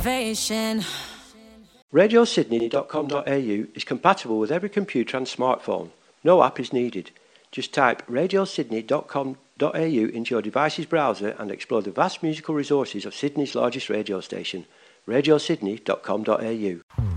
motivation. RadioSydney.com.au is compatible with every computer and smartphone. No app is needed. Just type RadioSydney.com.au into your device's browser and explore the vast musical resources of Sydney's largest radio station, RadioSydney.com.au.